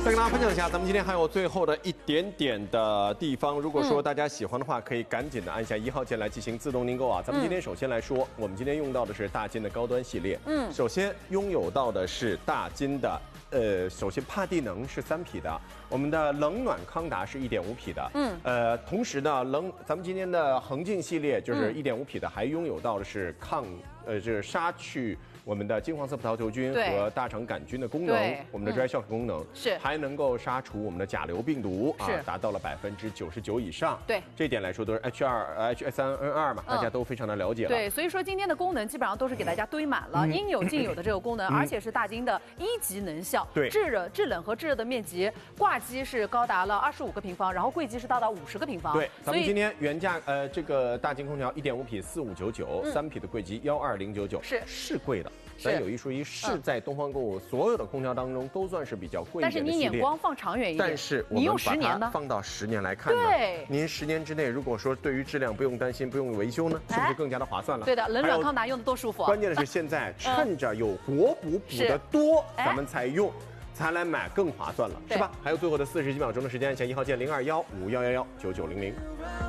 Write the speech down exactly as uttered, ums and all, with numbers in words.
再跟大家分享一下，咱们今天还有最后的一点点的地方，如果说大家喜欢的话，可以赶紧的按下一号键来进行自动订购啊。咱们今天首先来说，我们今天用到的是大金的高端系列，嗯，首先拥有到的是大金的。 呃，首先帕蒂能是三匹的，我们的冷暖康达是一点五匹的，嗯，呃，同时呢，冷咱们今天的恒劲系列就是一点五匹的，还拥有到的是抗呃，这杀去我们的金黄色葡萄球菌和大肠杆菌的功能，我们的 Dry Shock 功能是， 还能够杀除我们的甲流病毒啊，达到了百分之九十九以上， 对，这点来说都是 H 二 H 三 N 二嘛，大家都非常的了解了， 对，所以说今天的功能基本上都是给大家堆满了，应有尽有的这个功能，而且是大金的一级能效。 对， 制热、制冷和制热的面积，挂机是高达了二十五个平方，然后柜机是到达五十个平方。 对，咱们今天原价呃这个大金空调一点五匹四五九九，三匹的柜机幺二零九九， 是是贵的。咱有一说一，是在东方购物所有的空调当中都算是比较贵一点的系列。 但是你眼光放长远一点， 但是我们把它放到十年来看呢， 对， 您十年之内如果说对于质量不用担心，不用维修呢，是不是更加的划算了？ 对的，冷暖康达用的多舒服。 关键的是现在趁着有国补补的多，咱们才用。 才来买更划算了，是吧？还有最后的四十几秒钟的时间，按下一号键零二幺五幺幺幺九九零零。